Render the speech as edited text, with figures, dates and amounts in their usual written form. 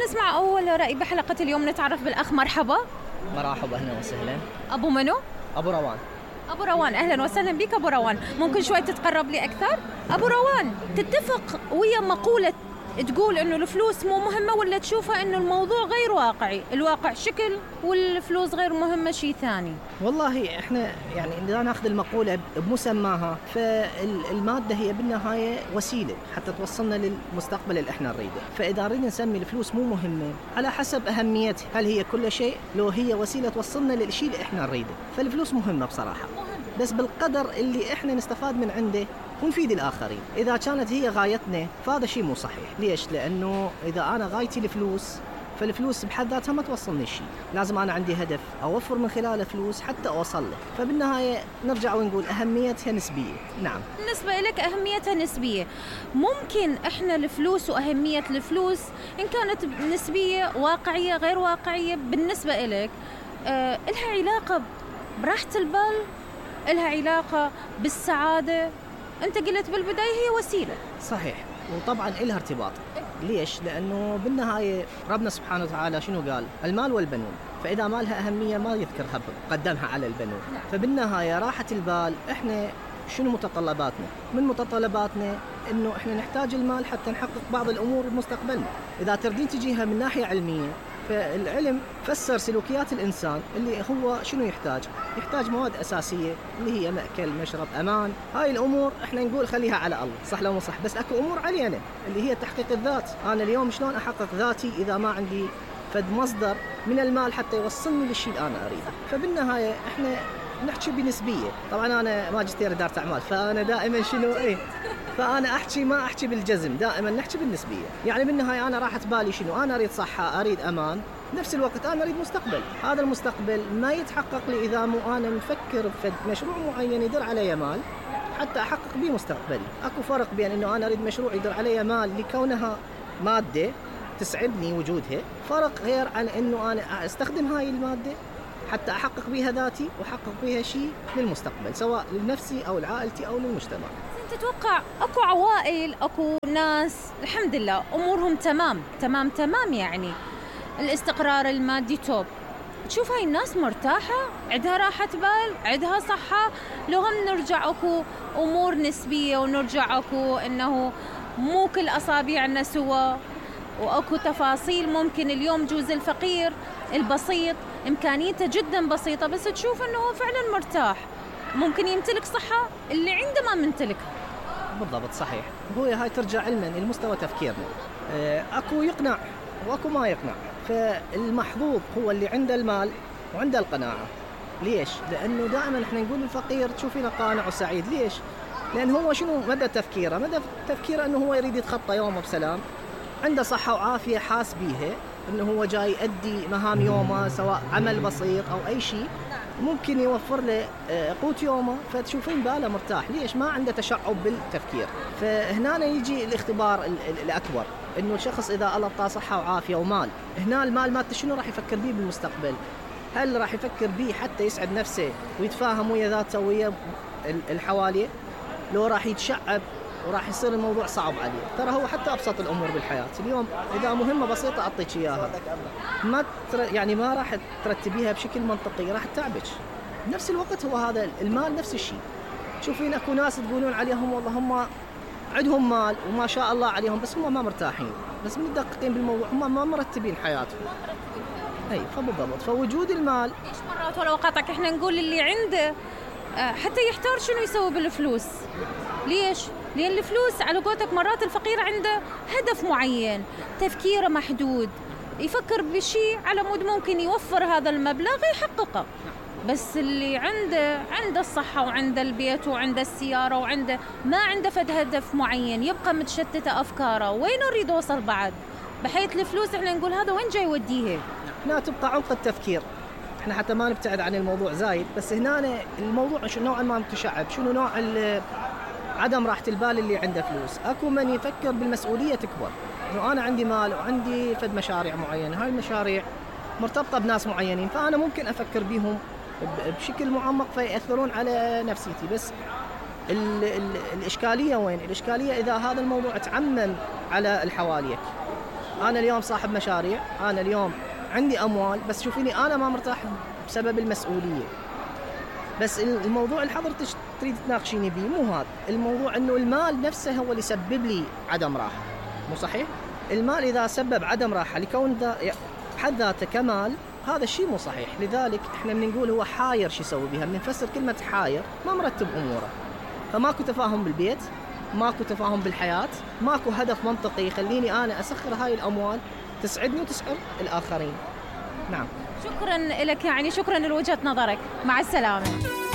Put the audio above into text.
نسمع أول رأي بحلقة اليوم. نتعرف بالأخ. مرحبا. مرحبا، أهلا وسهلا. أبو منو؟ أبو روان. أبو روان، أهلا وسهلا بك أبو روان. ممكن شوي تتقرب لي أكثر؟ أبو روان، تتفق ويا مقولة تقول إنه الفلوس مو مهمة، ولا تشوفها إنه الموضوع غير واقعي؟ الواقع شكل والفلوس غير مهمة شيء ثاني. والله إحنا يعني إذا نأخذ المقولة بمسماها، فالمادة هي بالنهاية وسيلة حتى توصلنا للمستقبل اللي إحنا نريده. فإذا نريد نسمي الفلوس مو مهمة على حسب أهميتها، هل هي كل شيء لو هي وسيلة توصلنا للشيء اللي إحنا نريده. فالفلوس مهمة بصراحة، بس بالقدر اللي إحنا نستفاد من عنده ونفيد الآخرين. إذا كانت هي غايتنا فهذا شيء مو صحيح. ليش؟ لأنه إذا أنا غايتي الفلوس، فالفلوس بحد ذاتها ما توصلني شيء. لازم أنا عندي هدف أوفر من خلال فلوس حتى أوصل له. فبالنهاية نرجع ونقول أهميتها نسبية. نعم، بالنسبة لك أهميتها نسبية. ممكن إحنا الفلوس وأهمية الفلوس إن كانت نسبية واقعية غير واقعية بالنسبة لك، إلها علاقة براحة البال، إلها علاقة بالسعادة. أنت قلت بالبداية هي وسيلة. صحيح، وطبعا إلها ارتباط. ليش؟ لأنه بالنهاية ربنا سبحانه وتعالى شنو قال؟ المال والبنون. فإذا ما لها أهمية ما يذكرها، قدمها على البنون. فبالنهاية راحة البال، إحنا شنو متطلباتنا؟ من متطلباتنا إنه إحنا نحتاج المال حتى نحقق بعض الأمور بمستقبلنا. إذا تردين تجيها من ناحية علمية، فالعلم فسر سلوكيات الإنسان اللي هو شنو يحتاج مواد أساسية اللي هي مأكل، مشرب، أمان. هاي الأمور إحنا نقول خليها على الله، صح لو مو صح، بس أكو أمور علينا اللي هي تحقيق الذات. أنا اليوم شلون أحقق ذاتي إذا ما عندي فد مصدر من المال حتى يوصلني للشيء اللي أنا أريده؟ فبالنهاية إحنا نحكي بنسبية. طبعا أنا ماجستير إدارة أعمال، فأنا دائما شنو فأنا ما أحكي بالجزم، دائما نحكي بالنسبية. يعني بالنهاية أنا راحت بالي شنو؟ أنا أريد صحة، أريد أمان، نفس الوقت أنا أريد مستقبل. هذا المستقبل ما يتحقق لي إذا مو أنا مفكر في مشروع معين يدر علي مال حتى أحقق به مستقبلي. أكو فرق بين إنه أنا أريد مشروع يدر علي مال لكونها مادة تسعدني وجودها، فرق غير عن إنه أنا أستخدم هاي المادة حتى أحقق بها ذاتي وأحقق بها شيء للمستقبل، سواء لنفسي أو لعائلتي أو للمجتمع. تتوقع أكو عوائل، أكو ناس الحمد لله أمورهم تمام، يعني الاستقرار المادي توب، تشوف هاي الناس مرتاحة، عندها راحة بال، عندها صحة؟ لو هم نرجع أكو أمور نسبية، ونرجع أكو إنه مو كل أصابعنا سوا، وأكو تفاصيل. ممكن اليوم جوز الفقير البسيط إمكانيته جدا بسيطة، بس تشوف إنه هو فعلا مرتاح، ممكن يمتلك صحة اللي عنده ما ممتلكها. بالضبط، صحيح. هو هاي ترجع علما لمستوى تفكيرنا. أكو يقنع وأكو ما يقنع. فالمحظوظ هو اللي عنده المال وعنده القناعة. ليش؟ لأنه دائما احنا نقول الفقير تشوفينه قانع وسعيد. ليش؟ لأن هو شنو مدى تفكيره أنه هو يريد يتخطى يومه بسلام، عنده صحة وعافية، حاس بيها أنه هو جاي يؤدي مهام يومه، سواء عمل بسيط أو أي شيء ممكن يوفر له قوت يومه. فتشوفين باله مرتاح. ليش؟ ما عنده تشعب بالتفكير. فهنا يجي الاختبار الأكبر، إنه الشخص إذا الله أعطاه صحة وعافية ومال، هنا المال مالته شنو راح يفكر به بالمستقبل؟ هل راح يفكر به حتى يسعد نفسه ويتفاهم ويا ذاته ويا الحواليه؟ لو راح يتشعب وراح يصير الموضوع صعب عليه. ترى هو حتى أبسط الأمور بالحياة اليوم إذا مهمة بسيطة أعطيك إياها، ما راح ترتبيها بشكل منطقي، راح تتعبك. نفس الوقت هو هذا المال نفس الشيء. شوفين أكو ناس تقولون عليهم والله هم عندهم مال وما شاء الله عليهم، بس هم ما مرتاحين، بس مدققين بالموضوع، هم ما مرتبين حياتهم. أي فبالضبط، فوجود المال إيش مرات ولو قطعك إحنا نقول اللي عنده حتى يحتار شنو يسوي بالفلوس. ليش؟ لأن الفلوس على قولتك مرات الفقير عنده هدف معين، تفكيره محدود، يفكر بشيء على مود ممكن يوفر هذا المبلغ يحققه. بس اللي عنده الصحة وعنده البيت وعنده السيارة وعنده ما عنده فد هدف معين، يبقى متشتتة أفكاره، وين نريد وصل بعد؟ بحيث الفلوس احنا نقول هذا وين جاي يوديه؟ لا تبقى عمق التفكير. احنا حتى ما نبتعد عن الموضوع زايد، بس هنا الموضوع نوعا ما متشعب. شنو نوع عدم راحة البال اللي عنده فلوس؟ اكو من يفكر بالمسؤولية تكبر، انه انا عندي مال وعندي فد مشاريع معينة، هاي المشاريع مرتبطة بناس معينين، فانا ممكن افكر بيهم بشكل معمق فيأثرون على نفسيتي. بس الإشكالية وين؟ الإشكالية إذا هذا الموضوع تعمم على الحواليك، أنا اليوم صاحب مشاريع، أنا اليوم عندي أموال، بس شوفيني أنا ما مرتاح بسبب المسؤولية. بس الموضوع اللي حضرتك تريد تناقشيني بيه مو هذا الموضوع، إنه المال نفسه هو اللي يسبب لي عدم راحة. مو صحيح؟ المال إذا سبب عدم راحة لكون حد ذاته كمال، هذا الشيء مو صحيح. لذلك احنا بنقول هو حاير، شو يسوي بها؟ بنفسر كلمة حاير ما مرتب أموره، فماكو تفاهم بالبيت، ماكو تفاهم بالحياة، ماكو هدف منطقي يخليني أنا أسخر هاي الأموال تسعدني وتسعد الآخرين. نعم. شكرا لك، يعني شكرا لوجهة نظرك. مع السلامة.